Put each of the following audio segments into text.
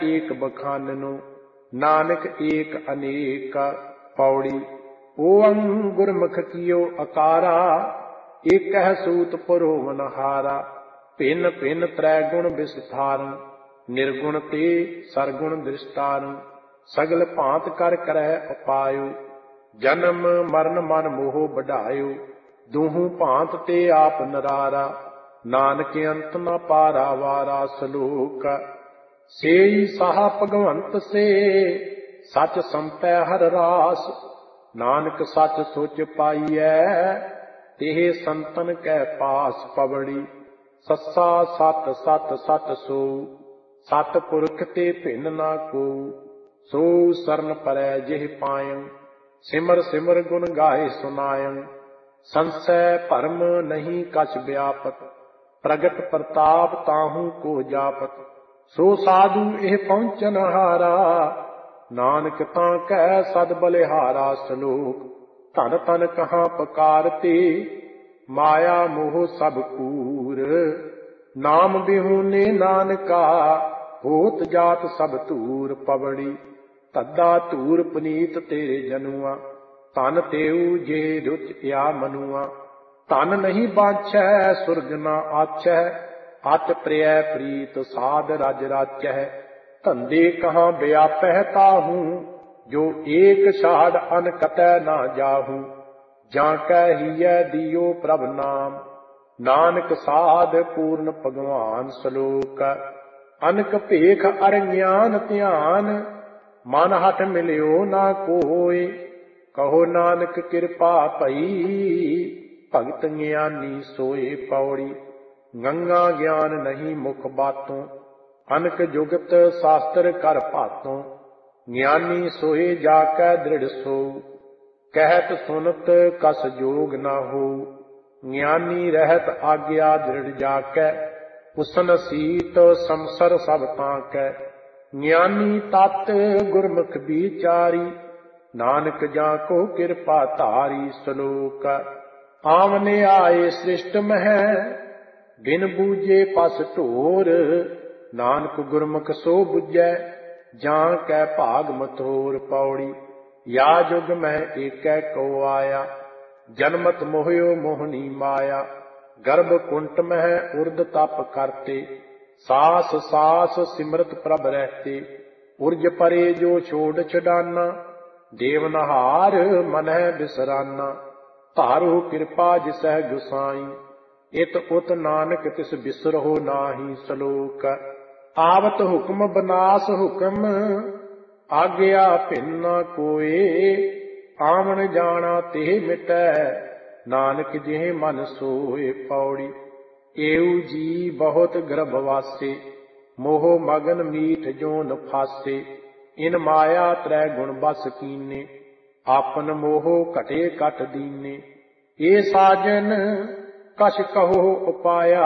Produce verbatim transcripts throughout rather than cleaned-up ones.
एक बखाननो नानक एक अनेक। पौड़ी ओअं गुरमुख कियो अकारा, एक सूत पुरो मनहारा। भिन्न भिन्न त्रै गुण विस्तारं, निर्गुण ते सरगुण दृष्टारं। सगल भांत कर करह उपायो, जन्म मरण मन मोह बढ़ायो। दूहू भांत ते आप नरारा, नानक अंत न पारा वारा। सलोक सेई साहा भगवंत से, सच संपै हर रास। नानक सच सोच पाइयै, तेह संतन कै पास। पवड़ी सस्सा सत सत सत सो, सत पुरख ते भिन्न ना को। सो सरन परै जिह पायं, सिमर सिमर गुण गाए सुनायं। संसै भरम नहीं कछ व्यापत, प्रगट प्रताप ताहू को जापत। सो साधु एह पहुँचन हारा, नानक तां कै सद बलिहारा। सलोक धन तन कहाँ पकारते, माया मोह सब कूर। नाम बिहूने नानका, होत जात सब धूर। पवड़ी तद्दा धूर पुनीत तेरे जनुआ, तन तेऊ जे रुच या मनुआ। तन नहीं बाछै सुरग न आछै, अत प्रिय प्रीत साध रज राचै। धंधे कहाँ व्यापै ताहू, जो एक छाड़ अन कतै ना जाहू। जाकै हियै दियो प्रभ नाम, नानक साध पूर्ण भगवान। सलोक अनक भेख अर ज्ञान ध्यान, मन हठ मिलियो ना कोय। कहो नानक कृपा भई, भगत ज्ञानी सोए। पौड़ी गंगा ज्ञान नहीं मुख बातों, अनक जुगत शास्त्र कर भातों। ज्ञानी सोए जाकै दृढ़ सो, कहत सुनत कस जोग न हो। ज्ञानी रहत आज्ञा दृढ़ जाकै, उसन सीत समसर सब ताकै। ज्ञानी तत् गुरमुख बिचारी, नानक जाको कृपा धारी। सलोक आमने आए सृष्ट मह, बिन बूझे पस ढोर। नानक गुरमुख सो बुझै, जां कै भाग मथोर। पौड़ी या जुग में एकै को आया, जन्मत मोहयो मोहनी माया। गर्भ कुंट मह उर्द तप करते, सास सास सिमरत प्रभ रहते। उर्ज परे जो छोड़ छडाना, देवनहार मनह बिसराना। तारो कृपा जिसह गुसाई, इत उत नानक तिस बिसरहो नाही। सलोक आवत हुक्म बनास हुक्म, आज्ञा भिन्न कोय। आमन जाना तेह मिटै, नानक जिह मन सोए। पौड़ी एऊ जी बहुत गर्भवासे, मोह मगन मीठ जोन फासे। इन माया त्रै गुण बस कीने, आपन मोह घटे कट दीने। ए साजन कछ कहो उपाया,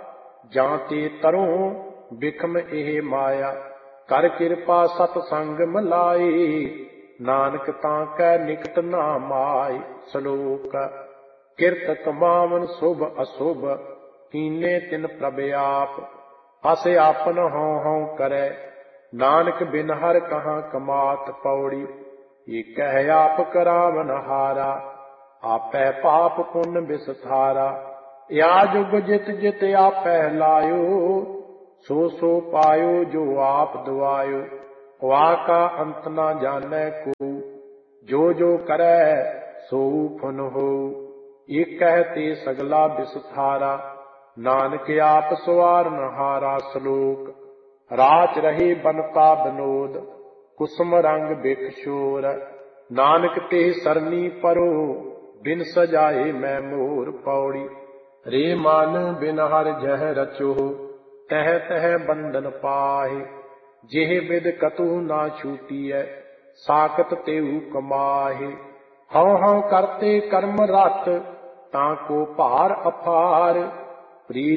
जाते तरों बिखम एह माया। कर कृपा सतसंग मिलाए, नानक तां कै निकट ना माय। सलोक किरत कमावन शुभ अशुभ, कीने तिन प्रभ आप। हस आपन हौं हौं करै, नानक बिन हर कहाँ कमात। पौड़ी एकह आप करावन हारा, आपै पाप पुण्य विस्तारा। या जुग जित जित आपै लायो, सो सो पायो जो आप दुआयो। वाका अंत ना जानै को, जो जो करै सो फुन हो। एकह ते सगला विस्तारा, नानक आप सवारन हारा। सलोक राच रहे बनता बनोद, कुसुम रंग बिख शोर। नानक तेह सरनी परो, बिन सजाए मैं मोर। पौड़ी रे मन बिन हर जह रचो, तह तह बंधन पाहे। जिह बिद कतु ना छूटीਐ, साकत तेऊ कमाहे। हौ हौ करते कर्म रत, ताको भार अपार। प्रीत